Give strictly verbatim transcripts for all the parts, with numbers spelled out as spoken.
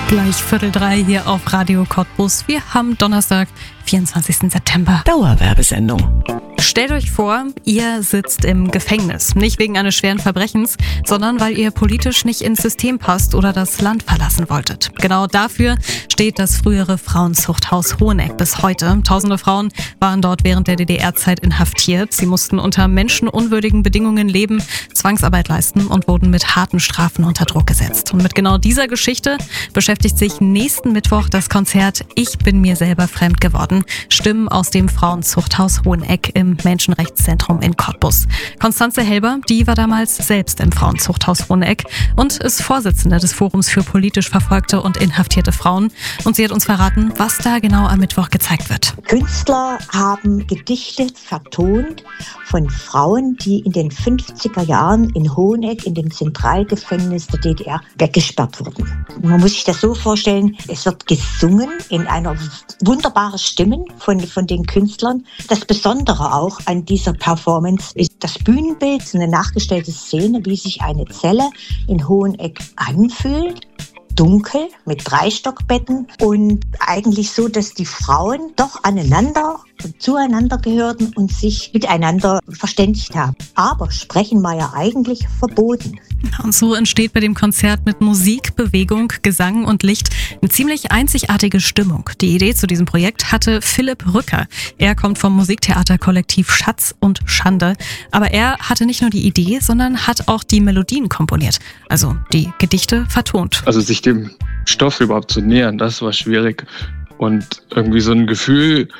Gleich Viertel drei hier auf Radio Cottbus. Wir haben Donnerstag, vierundzwanzigsten September. Dauerwerbesendung. Stellt euch vor, ihr sitzt im Gefängnis. Nicht wegen eines schweren Verbrechens, sondern weil ihr politisch nicht ins System passt oder das Land verlassen wolltet. Genau dafür steht das frühere Frauenzuchthaus Hoheneck bis heute. Tausende Frauen waren dort während der D D R-Zeit inhaftiert. Sie mussten unter menschenunwürdigen Bedingungen leben, Zwangsarbeit leisten und wurden mit harten Strafen unter Druck gesetzt. Und mit genau dieser Geschichte beschäftigt sich nächsten Mittwoch das Konzert Ich bin mir selber fremd geworden. Stimmen aus dem Frauenzuchthaus Hoheneck im Menschenrechtszentrum in Cottbus. Constanze Helber, die war damals selbst im Frauenzuchthaus Hoheneck und ist Vorsitzende des Forums für politisch verfolgte und inhaftierte Frauen. Und sie hat uns verraten, was da genau am Mittwoch gezeigt wird. Künstler haben Gedichte vertont von Frauen, die in den fünfziger Jahren in Hoheneck, in dem Zentralgefängnis der D D R, weggesperrt wurden. Man muss sich das so vorstellen, es wird gesungen in einer wunderbaren Stimme von, von den Künstlern. Das Besondere auch an dieser Performance ist das Bühnenbild, eine nachgestellte Szene, wie sich eine Zelle in Hoheneck anfühlt. Dunkel mit drei Stockbetten und eigentlich so, dass die Frauen doch aneinander und zueinander gehörten und sich miteinander verständigt haben. Aber sprechen war ja eigentlich verboten. Und so entsteht bei dem Konzert mit Musik, Bewegung, Gesang und Licht eine ziemlich einzigartige Stimmung. Die Idee zu diesem Projekt hatte Philipp Rücker. Er kommt vom Musiktheaterkollektiv Schatz und Schande. Aber er hatte nicht nur die Idee, sondern hat auch die Melodien komponiert. Also die Gedichte vertont. Also sich dem Stoff überhaupt zu nähern, das war schwierig. Und irgendwie so ein Gefühl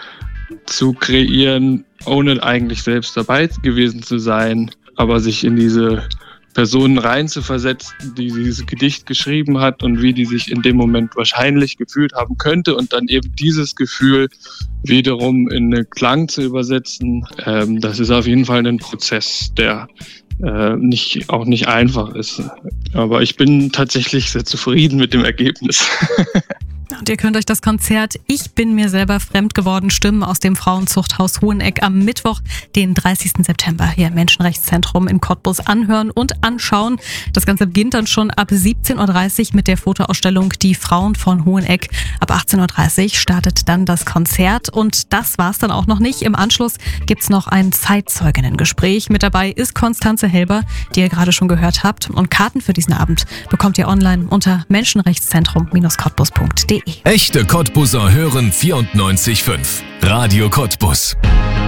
zu kreieren, ohne eigentlich selbst dabei gewesen zu sein, aber sich in diese Personen reinzuversetzen, die dieses Gedicht geschrieben hat und wie die sich in dem Moment wahrscheinlich gefühlt haben könnte und dann eben dieses Gefühl wiederum in einen Klang zu übersetzen, ähm, das ist auf jeden Fall ein Prozess, der äh, nicht, auch nicht einfach ist. Aber ich bin tatsächlich sehr zufrieden mit dem Ergebnis. Und ihr könnt euch das Konzert Ich bin mir selber fremd geworden, Stimmen aus dem Frauenzuchthaus Hoheneck am Mittwoch, den dreißigsten September hier im Menschenrechtszentrum in Cottbus anhören und anschauen. Das Ganze beginnt dann schon ab siebzehn Uhr dreißig mit der Fotoausstellung Die Frauen von Hoheneck. Ab achtzehn Uhr dreißig startet dann das Konzert und das war's dann auch noch nicht. Im Anschluss gibt's noch ein Zeitzeuginnengespräch. Mit dabei ist Constanze Helber, die ihr gerade schon gehört habt. Und Karten für diesen Abend bekommt ihr online unter menschenrechtszentrum Bindestrich cottbus punkt de. Echte Cottbuser hören vierundneunzig Komma fünf. Radio Cottbus.